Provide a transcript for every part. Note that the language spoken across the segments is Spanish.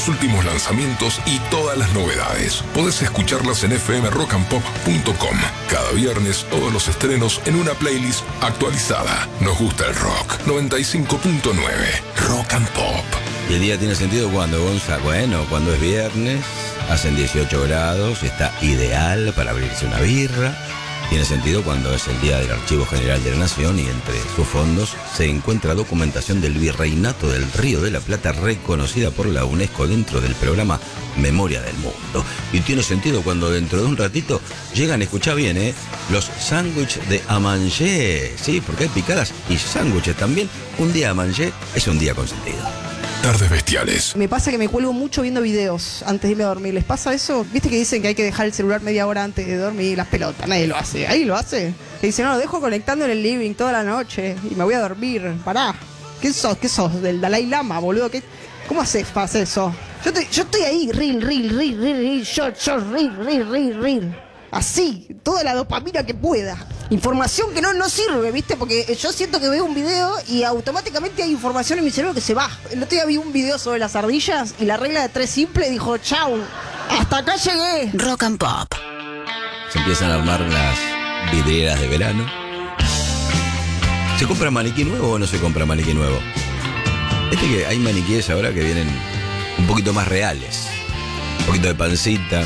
los últimos lanzamientos y todas las novedades. Podés escucharlas en fmrockandpop.com. Cada viernes todos los estrenos en una playlist actualizada. Nos gusta el rock. 95.9 Rock and Pop. ¿Y el día tiene sentido cuando, Gonza? Bueno, cuando es viernes, hacen 18 grados, está ideal para abrirse una birra. Tiene sentido cuando es el día del Archivo General de la Nación y entre sus fondos se encuentra documentación del Virreinato del Río de la Plata reconocida por la UNESCO dentro del programa Memoria del Mundo. Y tiene sentido cuando dentro de un ratito llegan, escuchá bien, los sándwiches de Amanger. Sí, porque hay picadas y sándwiches también. Un día Amanger es un día con sentido. Tardes bestiales. Me pasa que me cuelgo mucho viendo videos antes de irme a dormir. ¿Les pasa eso? ¿Viste que dicen que hay que dejar el celular media hora antes de dormir? Las pelotas, nadie lo hace. ¿Ahí lo hace? Que dicen, no, lo dejo conectando en el living toda la noche y me voy a dormir. Pará. ¿Qué sos? ¿Qué sos? ¿Del Dalai Lama, boludo? ¿Cómo haces para hacer eso? Yo estoy ahí, reel, short, reel. Así, toda la dopamina que pueda. Información que no sirve, ¿viste? Porque yo siento que veo un video y automáticamente hay información en mi cerebro que se va. El otro día vi un video sobre las ardillas y la regla de 3 simple dijo, chau, hasta acá llegué. Rock and Pop. Se empiezan a armar las vidrieras de verano. ¿Se compra maniquí nuevo o no se compra maniquí nuevo? Viste que hay maniquíes ahora que vienen un poquito más reales. Un poquito de pancita.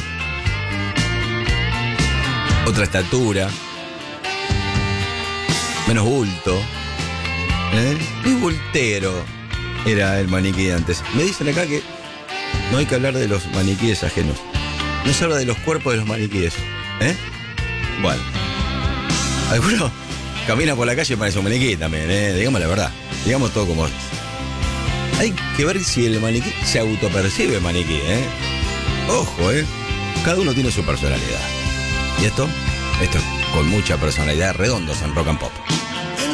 Otra estatura. Menos bulto. Muy bultero era el maniquí de antes. Me dicen acá que no hay que hablar de los maniquíes ajenos. No se habla de los cuerpos de los maniquíes. Bueno. Alguno camina por la calle y parece un maniquí también, digamos la verdad. Digamos todo como es. Hay que ver si el maniquí se autopercibe maniquí, Ojo, Cada uno tiene su personalidad. ¿Y esto? Esto es con mucha personalidad, Redondos en Rock and Pop.